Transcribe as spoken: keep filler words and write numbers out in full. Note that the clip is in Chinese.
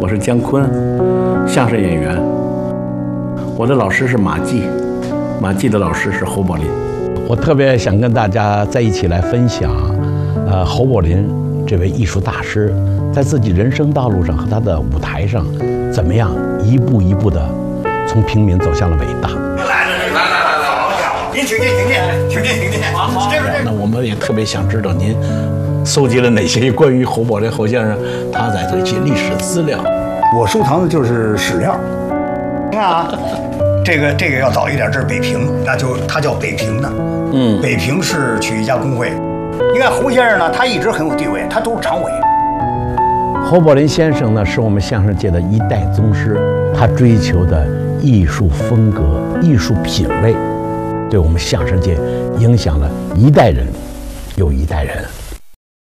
是姜昆，相声演员。我的老师是马季，马季的老师是侯宝林。我特别想跟大家在一起来分享，呃，侯宝林这位艺术大师，在自己人生道路上和他的舞台上，怎么样一步一步的从平民走向了伟大。 来来来来来来，您请进，请进，请进，请进。好，好。这边这那我们也特别想知道您搜集了哪些关于侯宝林侯先生他在这些历史资料。 我收藏的就是史料。你看啊，这个这个要早一点，这是北平，那就它叫北平的。嗯，北平市曲艺家工会。你看侯先生呢，他一直很有地位，他都是常委。 侯宝林先生呢，是我们相声界的一代宗师，他追求的艺术风格、艺术品味，对我们相声界影响了一代人又一代人。